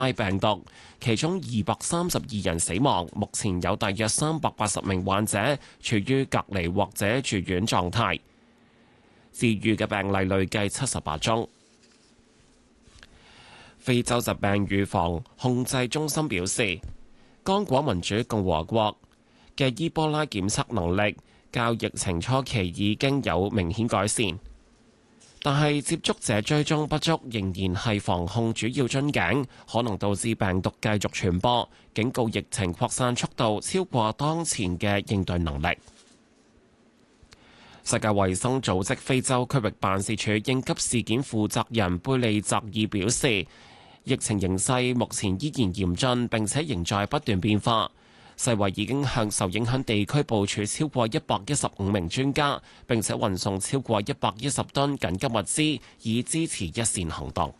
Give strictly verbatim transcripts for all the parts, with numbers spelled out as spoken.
病毒，其中二百三十二人死亡，目前有大約三百八十名患者處於隔離或者住院狀態，治癒嘅病例累計七十八宗。非洲疾病預防控制中心表示，剛果民主共和國嘅伊波拉檢測能力較疫情初期已經有明顯改善，但係接觸者追蹤不足仍然係防控主要樽頸，可能導致病毒繼續傳播，警告疫情擴散速度超過當前嘅應對能力。世界衛生組織非洲區域辦事處應急事件負責人貝利澤爾表示，疫情形勢目前依然嚴峻，並且仍在不斷變化。世衛已經向受影響地區部署超過一百一十五名專家，並且運送超過一百一十噸緊急物資，以支持一線行動。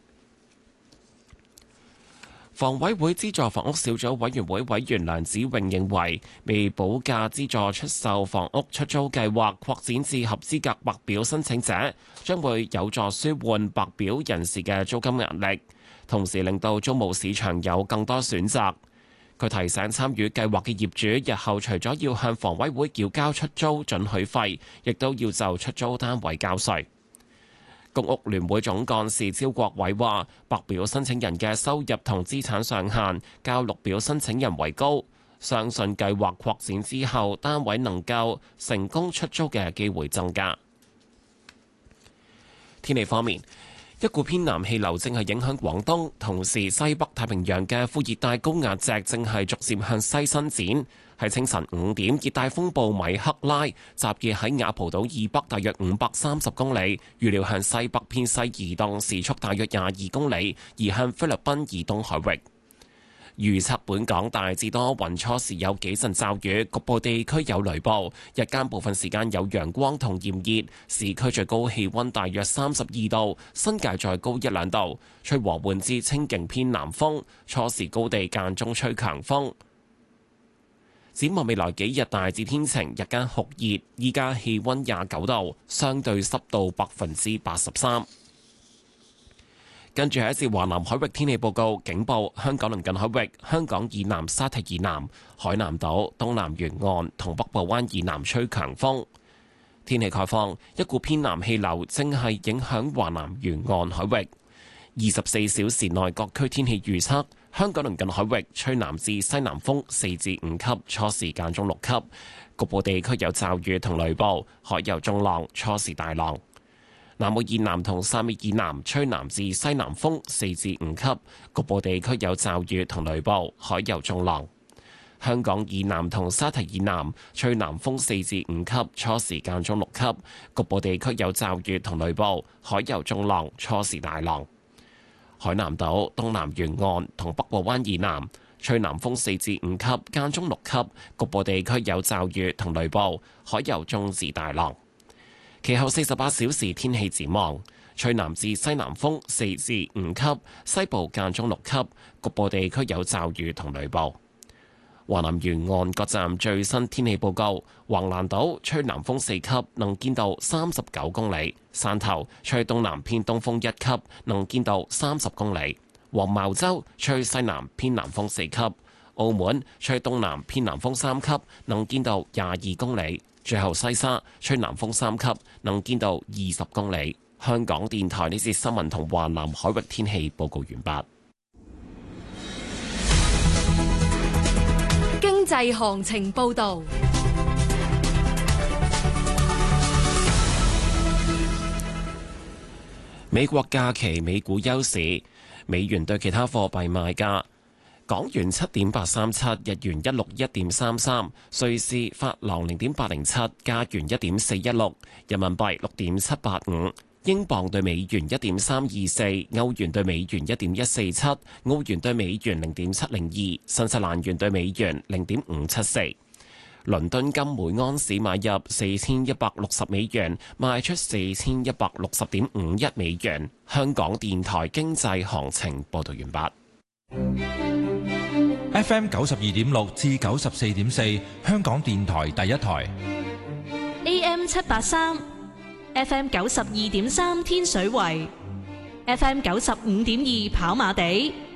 房委會資助房屋小組委員會委員梁子穎認為，未補價資助出售房屋出租計劃擴展至合資格白表申請者，將會有助舒緩白表人士嘅租金壓力，同時令到租務市場有更多選擇。佢提醒參與計劃嘅業主，日後除咗要向房委會繳交出租准許費，亦都要就出租單位交稅。公屋聯會總幹事招國偉話，白表申請人嘅收入同資產上限較綠表申請人為高，相信計劃擴展之後，單位能夠成功出租嘅機會增加。天氣方面，一股偏南氣流正係影響廣東，同時西北太平洋嘅副熱帶高壓脊正係逐漸向西伸展。喺清晨五點，熱帶風暴米克拉集結喺雅蒲島以北大約五百三十公里，預料向西北偏西移動，時速大約廿二公里，移向菲律賓以東海域。預測本港大致多雲，初時有幾陣驟雨，局部地區有雷暴。日間部分時間有陽光同炎熱，市區最高氣溫大約三十二度，新界再高一兩度。吹和緩至清勁偏南風，初時高地間中吹強風。展望未來幾日大致天晴，日間酷熱，依家氣溫廿九度，相對濕度百分之八十三。跟住係一節華南海域天氣報告，警報香港鄰近海域、香港以南沙堤以南、海南島東南沿岸同北部灣以南吹強風。天氣概況，一股偏南氣流正係影響華南沿岸海域。二十四小時內各區天氣預測，香港鄰近海域吹南至西南風四至五級，初時間中六級，局部地區有驟雨同雷暴，海有中浪，初時大浪。南澳以南同汕尾以南吹南至西南風四至五級，局部地區有驟雨同雷暴，海有中浪。香港以南同沙堤以南吹南風四至五級，初時間中六級，局部地區有驟雨同雷暴，海有中浪，初時大浪。海南島東南沿岸同北部灣以南吹南風四至五級，間中六級，局部地區有驟雨同雷暴，海有中至大浪。其後四十八小時天氣展望，吹南至西南風四至五級，西部間中六級，局部地區有驟雨同雷暴。華南沿岸各站最新天氣報告：橫瀾島吹南風四級，能見度三十九公里；汕頭吹東南偏東風一級，能見度三十公里；黃茅洲吹西南偏南風四級；澳門吹東南偏南風三級，能見度廿二公里。最後西沙吹南風三級，能見度二十公里。香港電台呢節新聞同華南海域天氣報告完畢。 經濟行情報導。 美國假期美股休市，美元對其他貨幣賣價。港元七點八三七，日元一六一點三三，瑞士法郎零點八零七，加元一點四一六，人民幣六點七八五，英鎊對美元一點三二四，歐元對美元一點一四七，澳元對美元零點七零二，新西蘭元對美元零點五七四。倫敦金每安士買入四千一百六十美元，賣出四千一百六十點五一美元。香港電台經濟行情報道完畢。 F M 九十二點六至九十四點四，香港電台第一台。 A M 七八三，F M 九十二點三天水圍，F M 九十五點二跑馬地。